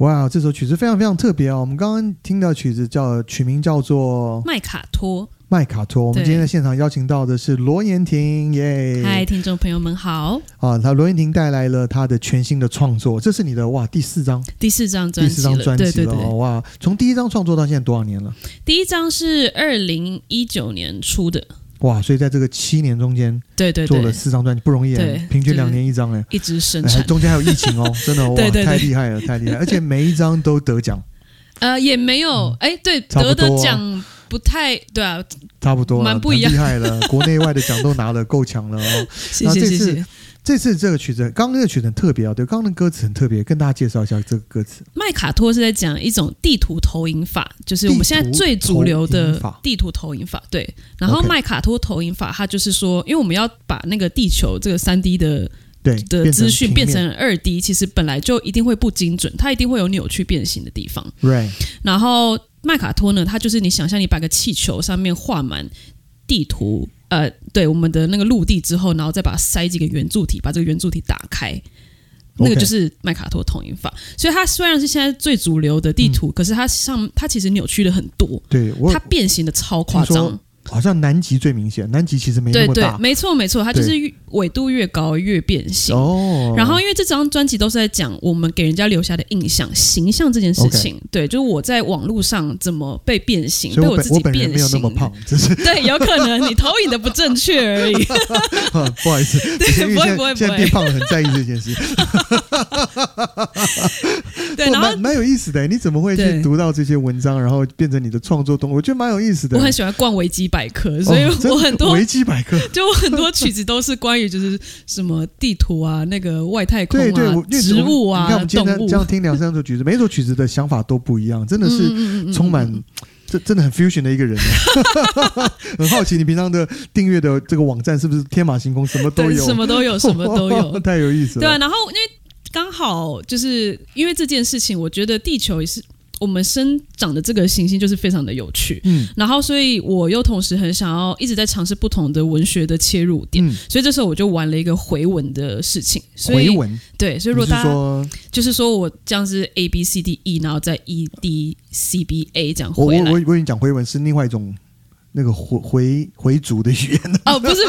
哇，这首曲子非常非常特别哦！我们刚刚听到曲子曲名叫做麦卡托。 麦卡托，我们今天在现场邀请到的是罗妍婷，耶！ 嗨，听众朋友们好！ 罗妍婷带来了她的全新的创作，这是你的第四张专辑了， 对哇！从第一张创作到现在多少年了？ 第一张是2019年出的， 哇！所以在这个7年中间， 对做了4张专辑，不容易，平均2年1张， 一直生产， 中间还有疫情哦，真的哇，太厉害了，太厉害！而且每一张都得奖， 也没有，对，得的奖。不太对啊， 差不多， 蛮不一样， 很厉害了，国内外的奖都拿了，够强了哦。 谢谢。 这次这个曲子，刚刚那个曲子很特别啊，对，刚刚的歌词很特别，跟大家介绍一下这个歌词。 麦卡托是在讲一种地图投影法，就是我们现在最主流的地图投影法，对。然后麦卡托投影法，它就是说，因为我们要把那个地球这个3D 的资讯变成2D，其实本来就一定会不精准，它一定会有扭曲变形的地方。 Right。 然后麦卡托呢，它就是你想象你把个气球上面画满地图，对我们的那个陆地之后，然后再把它塞几个圆柱体，把这个圆柱体打开，那个就是麦卡托投影法。所以它虽然是现在最主流的地图，可是它其实扭曲了很多， 对， 它变形的超夸张。 好像南极最明显，南极其实没那么大。 对，没错，它就是纬度越高越变形。然后因为这张专辑都是在讲我们给人家留下的印象、形象这件事情。对，就是我在网络上怎么被变形，被我自己变形。 我本人没有那么胖， 对，有可能你投影的不正确而已。 不好意思， 不会， 现在变胖了，很在意这件事。 对，然后蛮有意思的，你怎么会去读到这些文章，然后变成你的创作动力？我觉得蛮有意思的。 我很喜欢逛维基百科，所以我很多维基百科， 就我很多曲子都是关于就是什么地图啊、那个外太空啊、植物啊、 你看我们今天这样听2-3首曲子，每一首曲子的想法都不一样，真的是充满。这真的很 fusion 的一个人。很好奇你平常的订阅的这个网站是不是天马行空，什么都有， 什么都有， 太有意思了。 对啊，然后因为刚好就是因为这件事情，我觉得地球也是我们生长的这个行星就是非常的有趣，然后所以我又同时很想要一直在尝试不同的文学的切入点，所以这时候我就玩了一个回文的事情。 回文， 对，所以如果大家就是说我这样是 A B C D E， 然后再 E D C B A 这样回来， 我以为你讲回文是另外一种。那个回族的语言不是，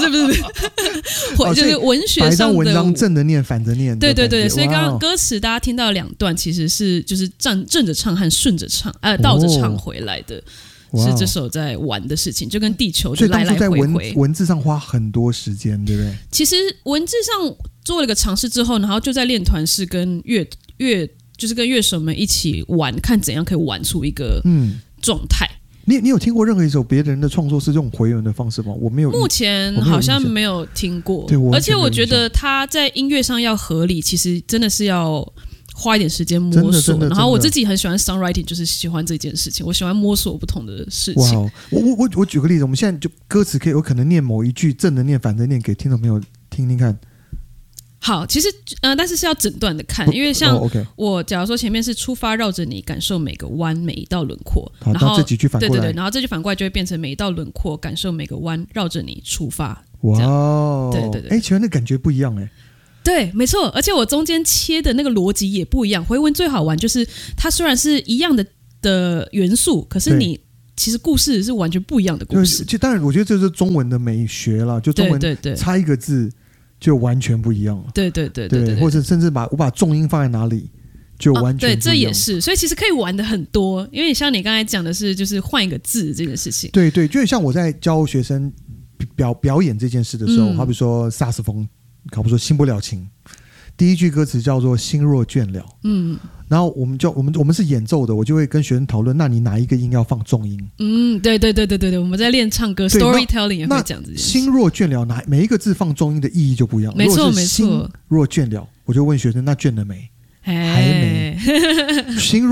就是文学上的把一张文章正着念反着念。 对，所以刚刚歌词大家听到2段其实是就是正着唱和顺着唱，倒着唱回来的，是这首在玩的事情，就跟地球就来来回回。 所以当初在文字上花很多时间，对不对？ 其实文字上做了个尝试之后，然后就在练团式跟就是跟乐手们一起玩，看怎样可以玩出一个状态。 你有听过任何一首别人的创作是这种回文的方式吗？我没有， 目前好像没有听过。 对， 而且我觉得他在音乐上要合理，其实真的是要花一点时间摸索。然后我自己很喜欢 songwriting， 就是喜欢这件事情，我喜欢摸索不同的事情。 哇，我举个例子，我们现在就歌词可以有可能念某一句正着念反着念给听众朋友听听看。 好，其实但是要整段的看，因为像我假如说前面是出发绕着你感受每个弯每一道轮廓，然后这几句反过来， 对，然后这句反过来就会变成每一道轮廓感受每个弯绕着你出发。 哇， 对， 其实那感觉不一样对，没错，而且我中间切的那个逻辑也不一样。回文最好玩就是它虽然是一样的元素，可是你其实故事是完全不一样的故事。 当然，我觉得这是中文的美学啦，就中文差一个字。就完全不一样了， 对， 或者甚至我把重音放在哪里，就完全不一样。 对，这也是，所以其实可以玩的很多，因为像你刚才讲的是，就是换一个字这件事情。 对，就像我在教学生表演这件事的时候，好比说萨克斯风，好比说新不了情，第一句歌词叫做心若倦了，然后我们是演奏的，我就会跟学生讨论，那你哪一个音要放重音？ 对，我们在练唱歌 storytelling 也会讲这件事。 心若倦了，每一个字放重音的意义就不一样。 没错。 心若倦了，我就问学生，那倦了没？还没。心若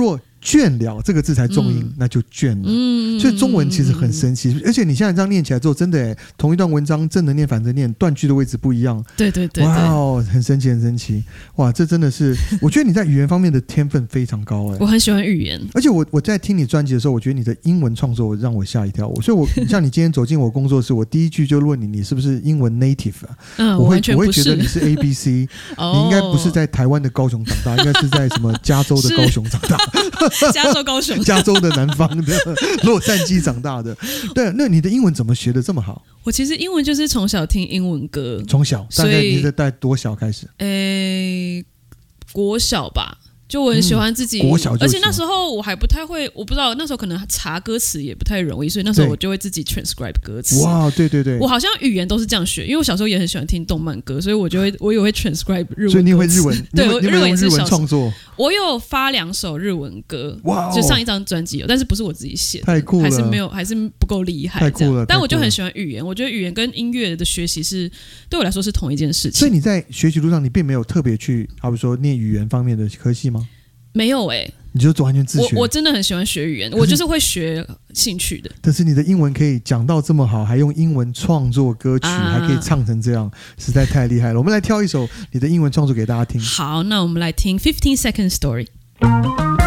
倦了这个字才重音，那就倦了。所以中文其实很神奇，而且你现在这样念起来之后，真的同一段文章正着念反着念，断句的位置不一样。 对对对， 哇哦，很神奇很神奇。哇，这真的是，我觉得你在语言方面的天分非常高我很喜欢语言， 而且我在听你专辑的时候，我觉得你的英文创作让我吓一跳。所以像你今天走进我工作室，我第一句就问你是不是英文 native 啊？ 我完全不是， 我会觉得你是 ABC，你应该不是在台湾的高雄长大，应该是在什么加州的高雄长大。 加州高雄， 加州的南方的洛杉矶长大的。对，那你的英文怎么学的这么好？ 我其实英文就是从小听英文歌， 从小大概你是在多小开始？ 国小吧。就我很喜欢自己， 国小就而且那时候我还不太会，我不知道那时候可能查歌词也不太容易，所以那时候我就会自己 transcribe 歌词。 哇，对对对， 我好像语言都是这样学，因为我小时候也很喜欢听动漫歌，所以我也会 transcribe 日文歌词。 所以你会日文？ 对， 你有用日文创作？ 我有发2首日文歌， 哇， 就上一张专辑有，但是不是我自己写的， 太酷了， 还是不够厉害， 太酷了。 但我就很喜欢语言，我觉得语言跟音乐的学习是对我来说是同一件事情。 所以你在学习路上，你并没有特别去，好比说念语言方面的科系吗？ 没有你就完全自学。 我真的很喜欢学语言，我就是会学兴趣的。 但是你的英文可以讲到这么好，还用英文创作歌曲，还可以唱成这样，实在太厉害了。我们来挑一首你的英文创作给大家听。 好，那我们来听 15 Second Story。